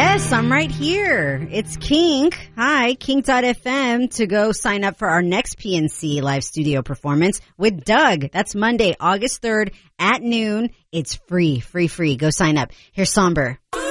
Yes, I'm right here. It's Kink. Hi, Kink.fm to go sign up for our next PNC live studio performance with Doug. That's Monday, August 3rd at noon. It's free. Go sign up. Here's Somber.